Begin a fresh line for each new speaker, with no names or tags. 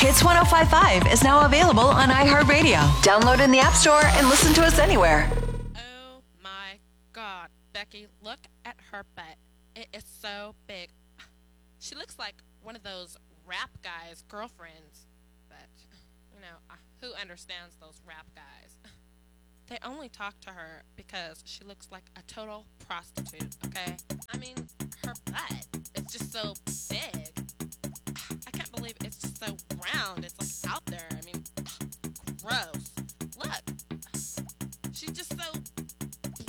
Hits 1055 is now available on iHeartRadio. Download in the App Store and listen to us anywhere.
Oh my God, Becky, look at her butt. It is so big. She looks like one of those rap guys' girlfriends. But, who understands those rap guys? They only talk to her because she looks like a total prostitute, okay? I mean, her butt is just so big. I can't believe it's just so round. It's like out there.